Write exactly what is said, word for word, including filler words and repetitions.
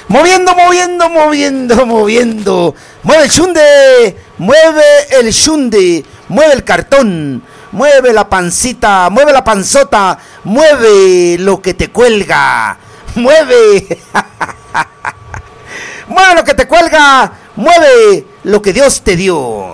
Moviendo, moviendo, moviendo, moviendo. Mueve el shunde, mueve el shunde, mueve el cartón, mueve la pancita, mueve la panzota, mueve lo que te cuelga, mueve, mueve lo que te cuelga, mueve lo que Dios te dio.